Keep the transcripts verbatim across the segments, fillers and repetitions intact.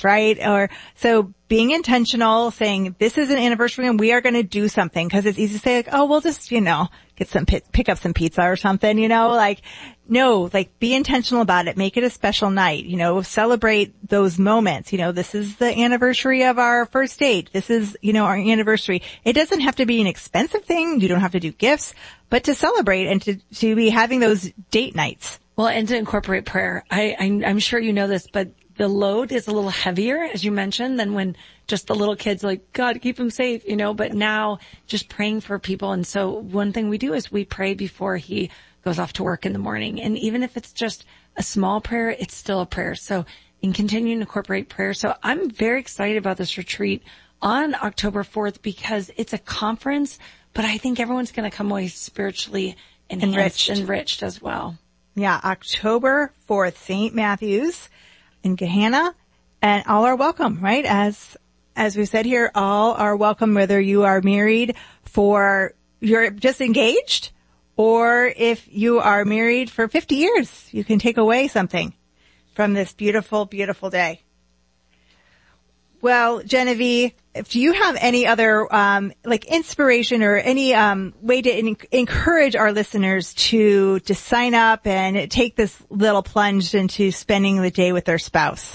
gifts, right? Or so being intentional, saying this is an anniversary and we are going to do something, because it's easy to say like, oh, we'll just, you know, get some, pick up some pizza or something, you know, like, no, like be intentional about it. Make it a special night, you know, celebrate those moments. You know, this is the anniversary of our first date. This is, you know, our anniversary. It doesn't have to be an expensive thing. You don't have to do gifts, but to celebrate and to, to be having those date nights. Well, and to incorporate prayer. I, I, I'm sure you know this, but the load is a little heavier, as you mentioned, than when just the little kids like, God, keep them safe, you know, but now just praying for people. And so one thing we do is we pray before he goes off to work in the morning. And even if it's just a small prayer, it's still a prayer. So in continuing to incorporate prayer. So I'm very excited about this retreat on October fourth because it's a conference, but I think everyone's going to come away spiritually enriched, enriched, enriched as well. Yeah, October fourth, Saint Matthew's in Gahanna, and all are welcome, right? As, as we said here, all are welcome, whether you are married for, you're just engaged, or if you are married for fifty years, you can take away something from this beautiful, beautiful day. Well, Genevieve, do you have any other, um, like inspiration or any, um, way to in- encourage our listeners to, to sign up and take this little plunge into spending the day with their spouse?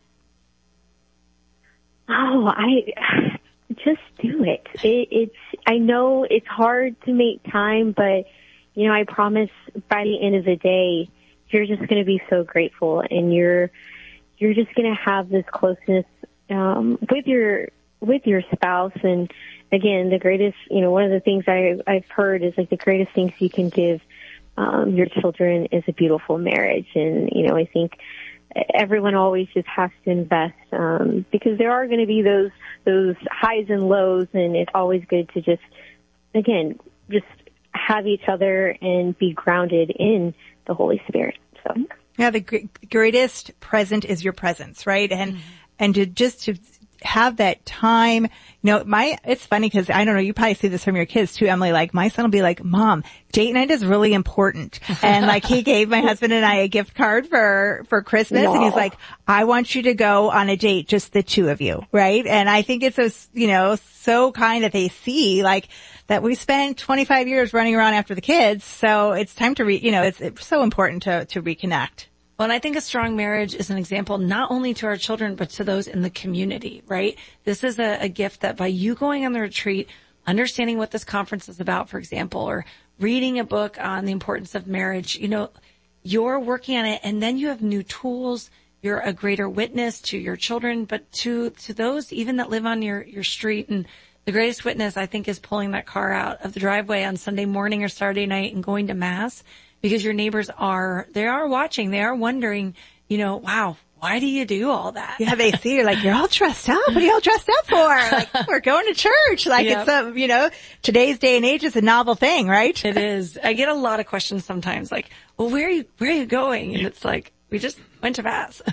Oh, I, just do it. it. It's, I know it's hard to make time, but, you know, I promise by the end of the day, you're just going to be so grateful and you're, you're just going to have this closeness Um, with your, with your spouse. And again, the greatest, you know, one of the things I, I've heard is like the greatest things you can give, um, your children is a beautiful marriage. And, you know, I think everyone always just has to invest, um, because there are going to be those, those highs and lows. And it's always good to just, again, just have each other and be grounded in the Holy Spirit. So. Yeah, the gr- greatest present is your presence, right? And, mm-hmm. And to just to have that time, you know, my, it's funny because I don't know, you probably see this from your kids too, Emily, like my son will be like, Mom, date night is really important. And like he gave my husband and I a gift card for, for Christmas no. and he's like, I want you to go on a date, just the two of you, right? And I think it's so, you know, so kind that they see like that we spent twenty-five years running around after the kids. So it's time to re, you know, it's, it's so important to, to reconnect. Well, and I think a strong marriage is an example not only to our children, but to those in the community, right? This is a, a gift that by you going on the retreat, understanding what this conference is about, for example, or reading a book on the importance of marriage, you know, you're working on it and then you have new tools. You're a greater witness to your children, but to, to those even that live on your, your street. And the greatest witness, I think, is pulling that car out of the driveway on Sunday morning or Saturday night and going to mass. Because your neighbors are, they are watching, they are wondering, you know, wow, why do you do all that? Yeah, they see you're like, you're all dressed up. What are you all dressed up for? Like, we're going to church. Like yep. It's a, you know, today's day and age is a novel thing, right? It is. I get a lot of questions sometimes like, well, where are you, where are you going? And it's like, we just went to mass.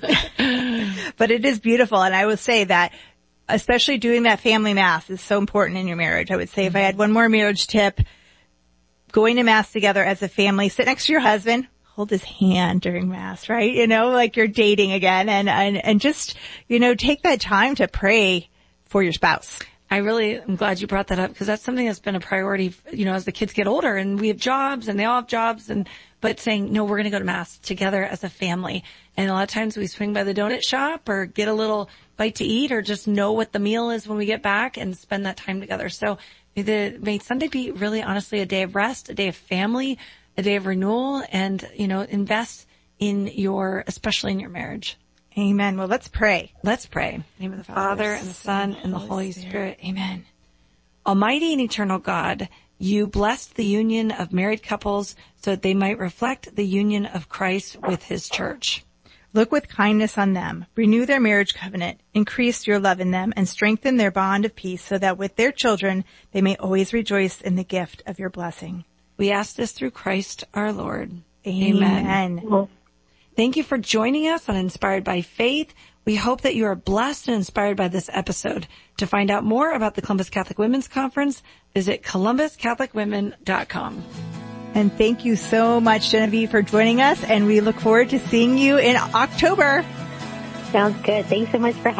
But it is beautiful. And I would say that especially doing that family mass is so important in your marriage. I would say mm-hmm. if I had one more marriage tip, going to mass together as a family, sit next to your husband, hold his hand during mass, right? You know, like you're dating again and, and, and just, you know, take that time to pray for your spouse. I really am glad you brought that up because that's something that's been a priority, you know, as the kids get older and we have jobs and they all have jobs and, but saying, no, we're going to go to mass together as a family. And a lot of times we swing by the donut shop or get a little bite to eat or just know what the meal is when we get back and spend that time together. So May, the, may Sunday be really honestly a day of rest, a day of family, a day of renewal, and, you know, invest in your, especially in your marriage. Amen. Well, let's pray. Let's pray. In the name of the Father, and the Son, and the Holy Spirit. Amen. Almighty and eternal God, you blessed the union of married couples so that they might reflect the union of Christ with his church. Look with kindness on them, renew their marriage covenant, increase your love in them, and strengthen their bond of peace so that with their children they may always rejoice in the gift of your blessing. We ask this through Christ our Lord. Amen. Amen. Thank you for joining us on Inspired by Faith. We hope that you are blessed and inspired by this episode. To find out more about the Columbus Catholic Women's Conference, visit columbus catholic women dot com. And thank you so much, Genevieve, for joining us, and we look forward to seeing you in October. Sounds good. Thanks so much for having me.